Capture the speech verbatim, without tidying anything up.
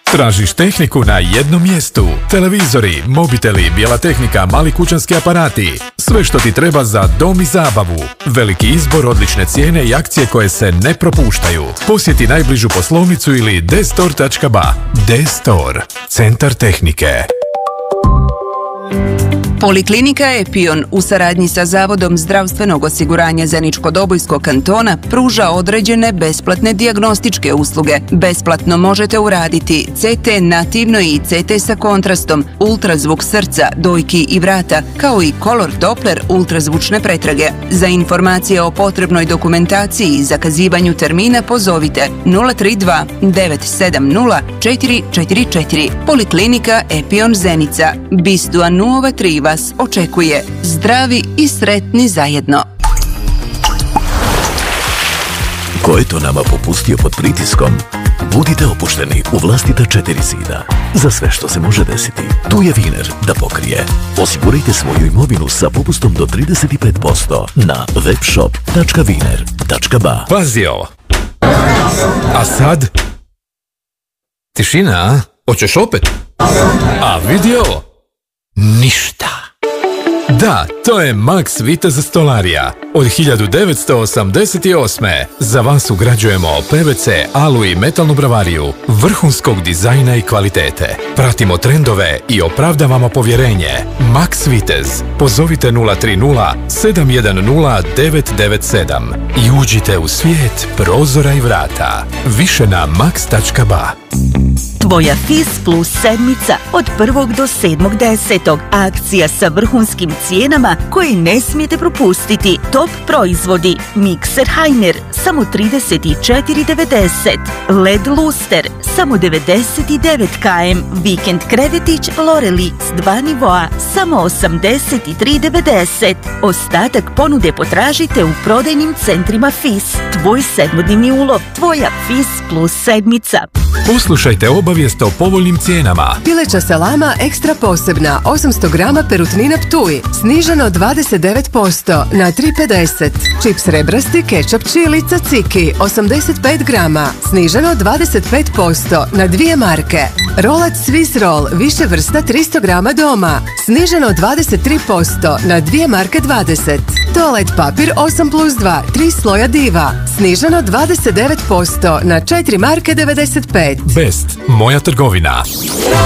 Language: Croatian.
Tražiš tehniku na jednom mjestu. Televizori, mobiteli, bijela tehnika, mali kućanski aparati. Sve što ti treba za dom i zabavu. Veliki izbor, odlične cijene i akcije koje se ne propuštaju. Posjeti najbližu poslovnicu ili d store točka b a. D-Store. Centar tehnike. Poliklinika Epion u saradnji sa Zavodom zdravstvenog osiguranja Zeničko-Dobojskog kantona pruža određene besplatne dijagnostičke usluge. Besplatno možete uraditi C T nativno i C T sa kontrastom, ultrazvuk srca, dojki i vrata, kao i Color Doppler ultrazvučne pretrage. Za informacije o potrebnoj dokumentaciji i zakazivanju termina pozovite nula tri dva devet sedam nula četiri četiri četiri. Poliklinika Epion Zenica. Bistua Nuova tri vas očekuje. Zdravi i sretni zajedno. Ko je to nama popustio pod pritiskom? Budite opušteni u vlastita četiri zida. Za sve što se može desiti, tu je Wiener da pokrije. Osigurajte svoju imovinu sa popustom do trideset pet posto na webshop točka wiener točka b a. Pazi ovo. A sad? Tišina, a? Hoćeš opet? A vidi ovo. Ništa. Da, to je Max Vitez stolarija. Od hiljadu devetsto osamdeset osme. Za vas ugrađujemo P V C, alu i metalnu bravariju, vrhunskog dizajna i kvalitete. Pratimo trendove i opravdavamo povjerenje. Max Vitez. Pozovite nula tri nula sedam jedan nula devet devet sedam i uđite u svijet prozora i vrata. Više na max točka b a. Tvoja Fis Plus sedmica od prvog do sedmog desetog. Akcija sa vrhunskim cijenama koje ne smijete propustiti. Top proizvodi: mikser Heiner samo trideset četiri devedeset, L E D luster samo devedeset devet km, vikend krevetić Loreli s dva nivoa samo osamdeset tri devedeset. Ostatak ponude potražite u prodajnim centrima Fis. Tvoj sedmodnevni ulov, tvoja Fis Plus sedmica. Poslušajte obavijest o povoljnim cijenama. Pileća salama ekstra posebna osamsto grama perutnina Ptuj sniženo dvadeset devet posto na tri pedeset. Čips rebrasti kečap čili Caciki osamdeset pet grama sniženo dvadeset pet posto na dvije marke. Rolac Swiss Roll više vrsta tristo grama doma sniženo dvadeset tri posto na dvije marke dvadeset. Toalet papir osam plus dva tri sloja Diva sniženo dvadeset devet posto na četiri marke devedeset pet. Best, moja trgovina.